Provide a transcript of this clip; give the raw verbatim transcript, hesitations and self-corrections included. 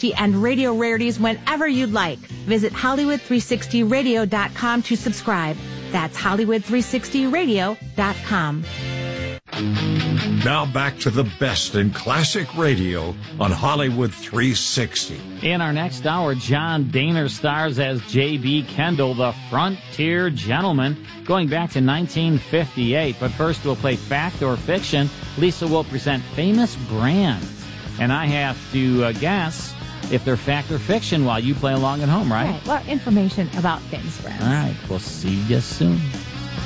sixty and Radio Rarities whenever you'd like. Visit Hollywood three sixty radio dot com to subscribe. That's Hollywood three sixty radio dot com. Now back to the best in classic radio on Hollywood three sixty. In our next hour, John Daner stars as J B. Kendall, the Frontier Gentleman, going back to nineteen fifty-eight. But first, we'll play Fact or Fiction. Lisa will present famous brands, and I have to uh, guess if they're fact or fiction while you play along at home, right? Right. Well, information about famous brands. All right. We'll see you soon.